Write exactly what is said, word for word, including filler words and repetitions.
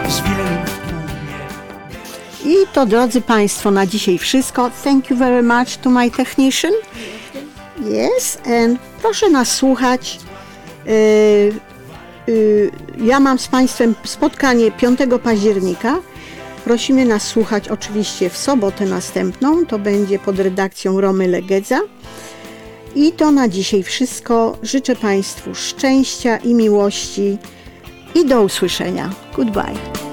z wielu w tłumie. I to, drodzy Państwo, na dzisiaj wszystko. Thank you very much to my technician. Yes, and proszę nas słuchać. Yy, yy, ja mam z Państwem spotkanie piątego października. Prosimy nas słuchać oczywiście w sobotę następną. To będzie pod redakcją Romy Legedza. I to na dzisiaj wszystko. Życzę Państwu szczęścia i miłości i do usłyszenia. Goodbye.